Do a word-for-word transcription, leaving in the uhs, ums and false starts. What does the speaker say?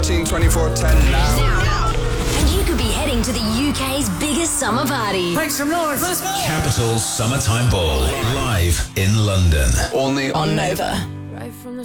fourteen twenty-four ten now. Now. And you could be heading to the U K's biggest summer party. Make some noise. Let's go. Capital Summertime Ball, live in London. Only On Nova.